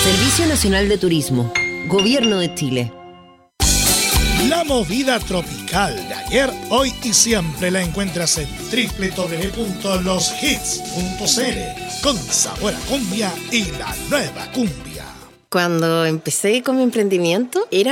Servicio Nacional de Turismo, Gobierno de Chile. La movida tropical de ayer, hoy y siempre la encuentras en www.loshits.cl con sabor a cumbia y la nueva cumbia. Cuando empecé con mi emprendimiento, era